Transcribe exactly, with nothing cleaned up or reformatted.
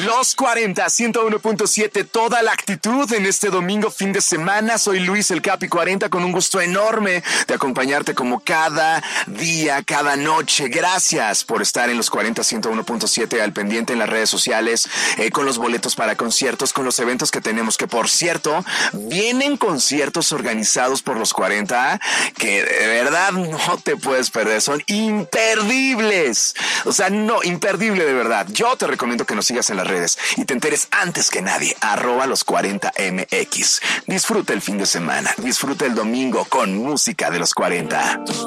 Los cuarenta, ciento uno punto siete, toda la actitud en este domingo fin de semana. Soy Luis el Capi cuarenta, con un gusto enorme de acompañarte como cada día, cada noche. Gracias por estar en los cuarenta, ciento uno punto siete, al pendiente en las redes sociales, eh, con los boletos para conciertos, con los eventos que tenemos, que por cierto, vienen conciertos organizados por los cuarenta, que de verdad no te puedes perder, son imperdibles. O sea, no, imperdible de verdad. Yo te recomiendo que nos sigas en las redes y te enteres antes que nadie, arroba los cuarenta M X. Disfruta el fin de semana, disfruta el domingo con música de los cuarenta.